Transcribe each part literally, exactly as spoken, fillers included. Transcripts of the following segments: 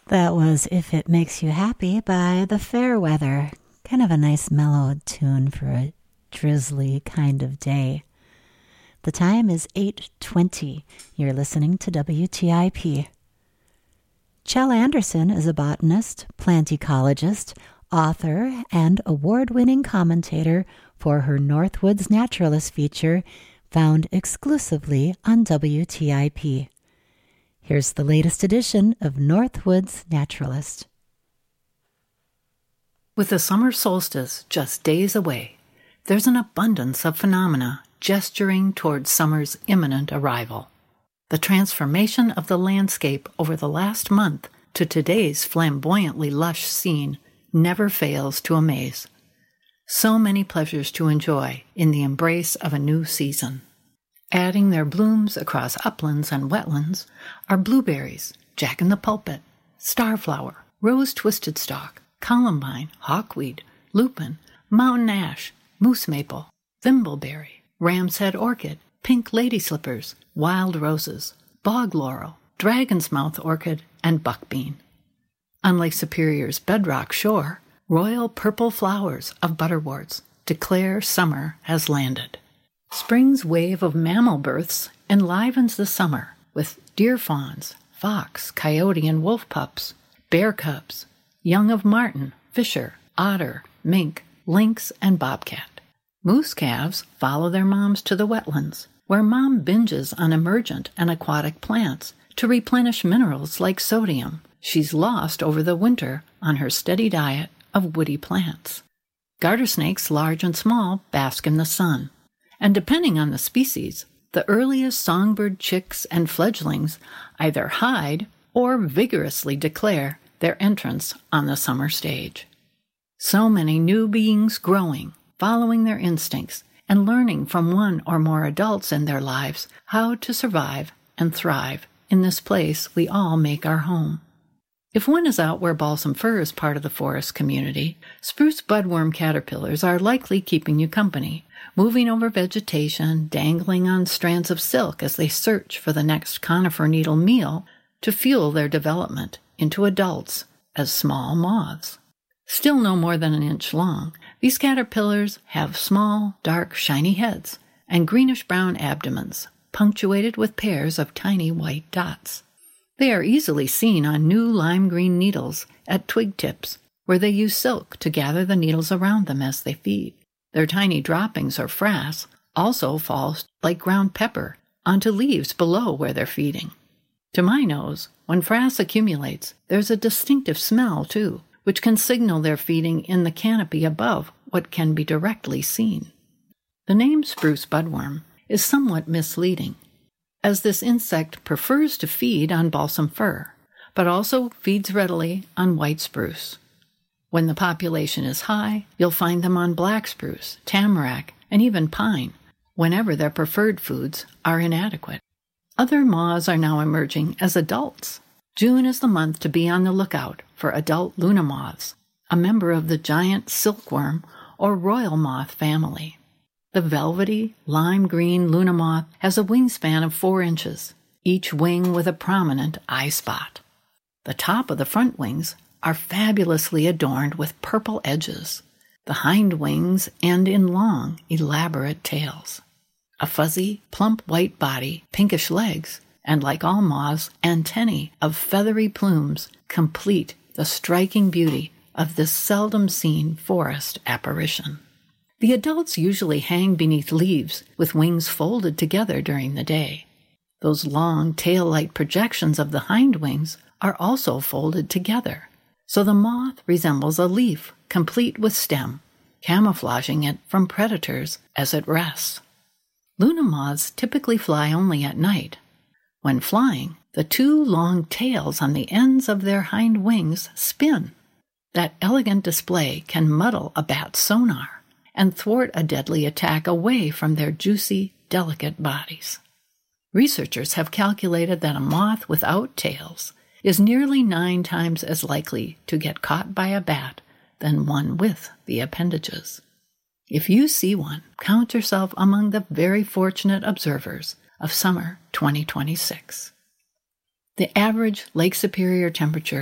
That was If It Makes You Happy by The Fairweather. Kind of a nice mellow tune for a drizzly kind of day. The time is eight twenty. You're listening to W T I P. Chell Anderson is a botanist, plant ecologist, author, and award-winning commentator for her Northwoods Naturalist feature, found exclusively on W T I P. Here's the latest edition of Northwoods Naturalist. With the summer solstice just days away, there's an abundance of phenomena gesturing towards summer's imminent arrival. The transformation of the landscape over the last month to today's flamboyantly lush scene never fails to amaze. So many pleasures to enjoy in the embrace of a new season. Adding their blooms across uplands and wetlands are blueberries, jack-in-the-pulpit, starflower, rose-twisted stalk, columbine, hawkweed, lupin, mountain ash, moose maple, thimbleberry, ram's head orchid, pink lady slippers, wild roses, bog laurel, dragon's mouth orchid, and buckbean. On Lake Superior's bedrock shore, royal purple flowers of butterworts declare summer has landed. Spring's wave of mammal births enlivens the summer with deer fawns, fox, coyote, and wolf pups, bear cubs, young of marten, fisher, otter, mink, lynx, and bobcat. Moose calves follow their moms to the wetlands, where mom binges on emergent and aquatic plants to replenish minerals like sodium she's lost over the winter on her steady diet of woody plants. Garter snakes, large and small, bask in the sun. And depending on the species, the earliest songbird chicks and fledglings either hide or vigorously declare their entrance on the summer stage. So many new beings growing, following their instincts, and learning from one or more adults in their lives how to survive and thrive in this place we all make our home. If one is out where balsam fir is part of the forest community, spruce budworm caterpillars are likely keeping you company, moving over vegetation, dangling on strands of silk as they search for the next conifer needle meal to fuel their development into adults as small moths. Still no more than an inch long, these caterpillars have small, dark, shiny heads and greenish-brown abdomens, punctuated with pairs of tiny white dots. They are easily seen on new lime-green needles at twig tips, where they use silk to gather the needles around them as they feed. Their tiny droppings or frass also fall like ground pepper onto leaves below where they're feeding. To my nose, when frass accumulates, there's a distinctive smell, too, which can signal they're feeding in the canopy above what can be directly seen. The name spruce budworm is somewhat misleading, as this insect prefers to feed on balsam fir, but also feeds readily on white spruce. When the population is high, you'll find them on black spruce, tamarack, and even pine, whenever their preferred foods are inadequate. Other moths are now emerging as adults. June is the month to be on the lookout for adult luna moths, a member of the giant silkworm or royal moth family. The velvety, lime-green luna moth has a wingspan of four inches, each wing with a prominent eye spot. The top of the front wings are fabulously adorned with purple edges. The hind wings end in long, elaborate tails. A fuzzy, plump white body, pinkish legs, and like all moths, antennae of feathery plumes complete the striking beauty of this seldom-seen forest apparition. The adults usually hang beneath leaves with wings folded together during the day. Those long tail-like projections of the hind wings are also folded together, so the moth resembles a leaf complete with stem, camouflaging it from predators as it rests. Luna moths typically fly only at night. When flying, the two long tails on the ends of their hind wings spin. That elegant display can muddle a bat's sonar and thwart a deadly attack away from their juicy, delicate bodies. Researchers have calculated that a moth without tails is nearly nine times as likely to get caught by a bat than one with the appendages. If you see one, count yourself among the very fortunate observers of summer twenty twenty-six. The average Lake Superior temperature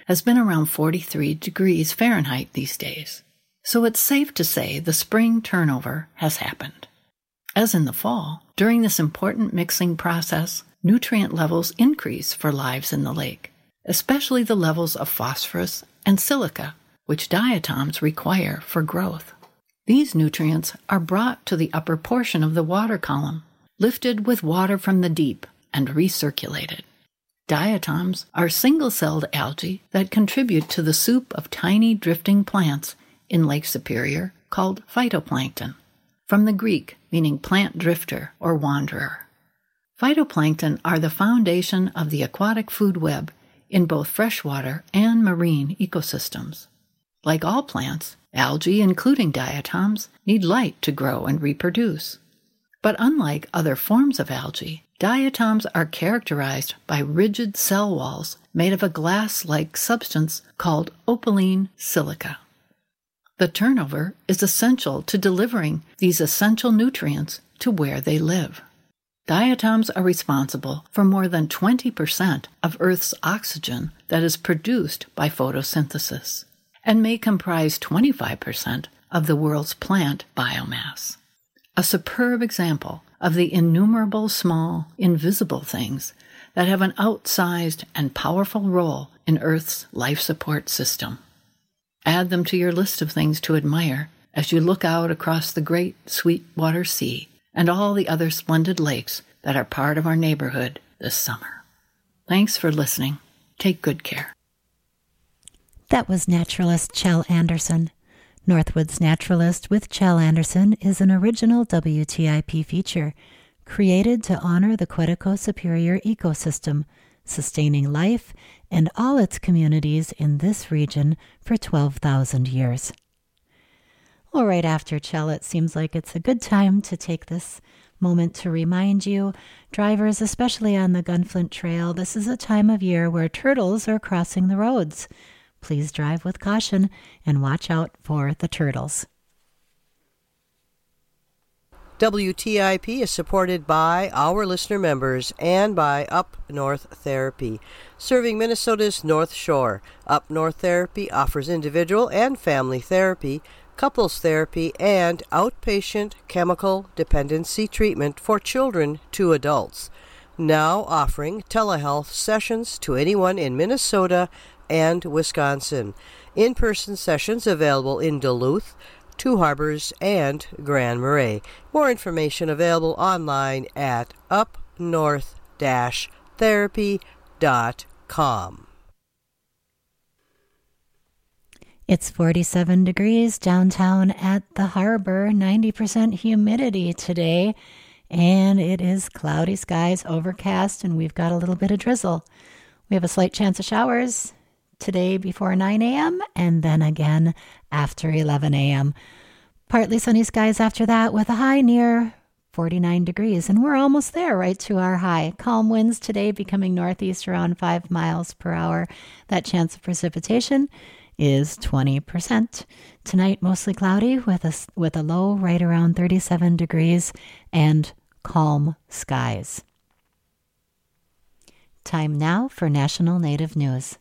has been around forty-three degrees Fahrenheit these days, so it's safe to say the spring turnover has happened. As in the fall, during this important mixing process, nutrient levels increase for lives in the lake, especially the levels of phosphorus and silica, which diatoms require for growth. These nutrients are brought to the upper portion of the water column, lifted with water from the deep, and recirculated. Diatoms are single-celled algae that contribute to the soup of tiny drifting plants in Lake Superior called phytoplankton, from the Greek meaning plant drifter or wanderer. Phytoplankton are the foundation of the aquatic food web in both freshwater and marine ecosystems. Like all plants, algae, including diatoms, need light to grow and reproduce. But unlike other forms of algae, diatoms are characterized by rigid cell walls made of a glass-like substance called opaline silica. The turnover is essential to delivering these essential nutrients to where they live. Diatoms are responsible for more than twenty percent of Earth's oxygen that is produced by photosynthesis, and may comprise twenty-five percent of the world's plant biomass. A superb example of the innumerable small, invisible things that have an outsized and powerful role in Earth's life support system. Add them to your list of things to admire as you look out across the great Sweetwater Sea and all the other splendid lakes that are part of our neighborhood this summer. Thanks for listening. Take good care. That was naturalist Kjell Anderson. Northwoods Naturalist with Kjell Anderson is an original W T I P feature created to honor the Quetico Superior ecosystem, sustaining life and all its communities in this region for twelve thousand years. Well, right after Kjell, it seems like it's a good time to take this moment to remind you, drivers, especially on the Gunflint Trail, this is a time of year where turtles are crossing the roads. Please drive with caution and watch out for the turtles. W T I P is supported by our listener members and by Up North Therapy, serving Minnesota's North Shore. Up North Therapy offers individual and family therapy, couples therapy, and outpatient chemical dependency treatment for children to adults. Now offering telehealth sessions to anyone in Minnesota and Wisconsin. In-person sessions available in Duluth, Two Harbors, and Grand Marais. More information available online at up north dash therapy dot com. It's forty-seven degrees downtown at the harbor, ninety percent humidity today, and it is cloudy skies, overcast, and we've got a little bit of drizzle. We have a slight chance of showers today before nine a.m. and then again after eleven a.m. Partly sunny skies after that with a high near forty-nine degrees, and we're almost there, right to our high. Calm winds today becoming northeast around five miles per hour. That chance of precipitation is twenty percent. Tonight, mostly cloudy with a, with a low right around thirty-seven degrees and calm skies. Time now for National Native News.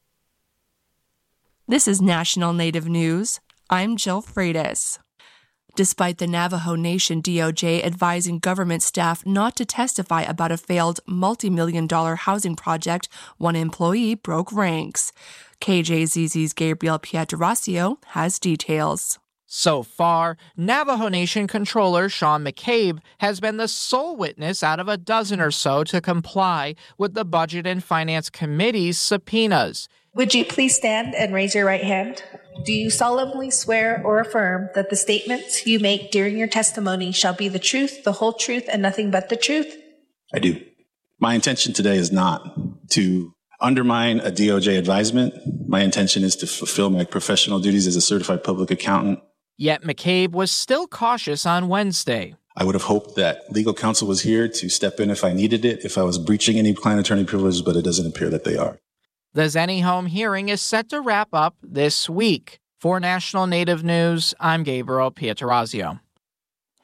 This is National Native News. I'm Jill Freitas. Despite the Navajo Nation D O J advising government staff not to testify about a failed multi-million dollar housing project, one employee broke ranks. K J Z Z's Gabriel Pietrasio has details. So far, Navajo Nation Controller Sean McCabe has been the sole witness out of a dozen or so to comply with the Budget and Finance Committee's subpoenas. Would you please stand and raise your right hand? Do you solemnly swear or affirm that the statements you make during your testimony shall be the truth, the whole truth, and nothing but the truth? I do. My intention today is not to undermine a D O J advisement. My intention is to fulfill my professional duties as a certified public accountant. Yet McCabe was still cautious on Wednesday. I would have hoped that legal counsel was here to step in if I needed it, if I was breaching any client-attorney privileges, but it doesn't appear that they are. The Zeni Home hearing is set to wrap up this week. For National Native News, I'm Gabriel Pietrasio.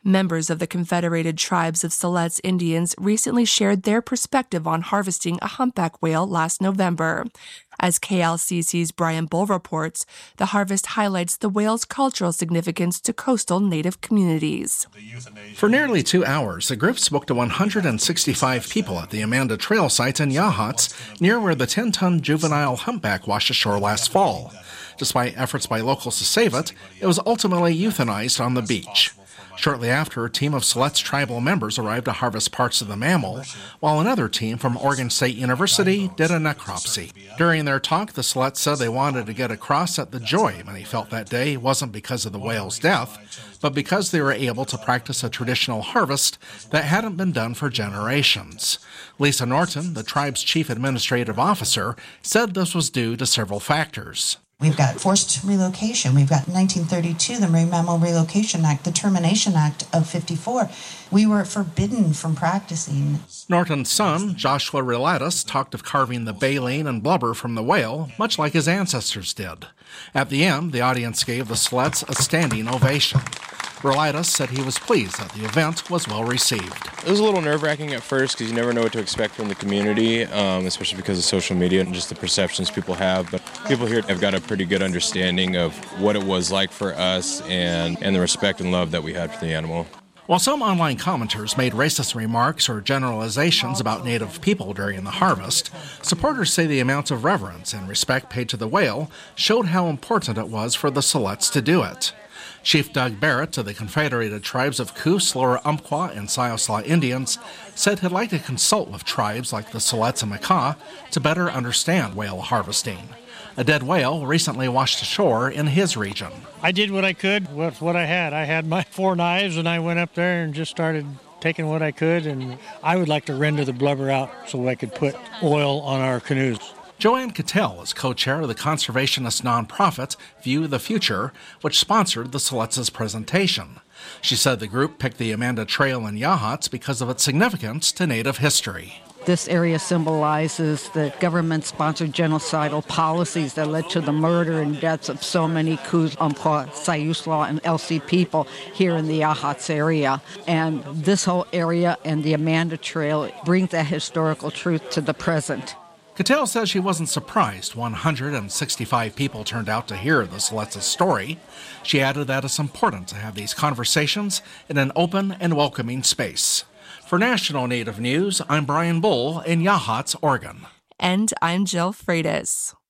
Members of the Confederated Tribes of Siletz Indians recently shared their perspective on harvesting a humpback whale last November. As K L C C's Brian Bull reports, the harvest highlights the whale's cultural significance to coastal Native communities. For nearly two hours, the group spoke to one hundred sixty-five people at the Amanda Trail site in Yachats, near where the ten-ton juvenile humpback washed ashore last fall. Despite efforts by locals to save it, it was ultimately euthanized on the beach. Shortly after, a team of Siletz tribal members arrived to harvest parts of the mammal, while another team from Oregon State University did a necropsy. During their talk, the Siletz said they wanted to get across that the joy many felt that day wasn't because of the whale's death, but because they were able to practice a traditional harvest that hadn't been done for generations. Lisa Norton, the tribe's chief administrative officer, said this was due to several factors. We've got forced relocation. We've got nineteen thirty-two, the Marine Mammal Relocation Act, the Termination Act of fifty-four. We were forbidden from practicing. Norton's son, Joshua Relatus, talked of carving the baleen and blubber from the whale, much like his ancestors did. At the end, the audience gave the Siletz a standing ovation. Relatus said he was pleased that the event was well received. It was a little nerve-wracking at first because you never know what to expect from the community, um, especially because of social media and just the perceptions people have. But people here have got a pretty good understanding of what it was like for us and, and the respect and love that we had for the animal. While some online commenters made racist remarks or generalizations about Native people during the harvest, supporters say the amount of reverence and respect paid to the whale showed how important it was for the Siletz to do it. Chief Doug Barrett of the Confederated Tribes of Coos, Lower Umpqua, and Siuslaw Indians said he'd like to consult with tribes like the Siletz and Makah to better understand whale harvesting. A dead whale recently washed ashore in his region. I did what I could with what I had. I had my four knives, and I went up there and just started taking what I could, and I would like to render the blubber out so I could put oil on our canoes. Joanne Cattell is co-chair of the conservationist nonprofit View the Future, which sponsored the Siletz's presentation. She said the group picked the Amanda Trail in Yachats because of its significance to Native history. This area symbolizes the government-sponsored genocidal policies that led to the murder and deaths of so many Coos, Umpqua, Siuslaw, and L C people here in the Yachats area. And this whole area and the Amanda Trail brings that historical truth to the present. Cattell says she wasn't surprised one hundred sixty-five people turned out to hear the Siletz's story. She added that it's important to have these conversations in an open and welcoming space. For National Native News, I'm Brian Bull in Yachats, Oregon. And I'm Jill Freitas.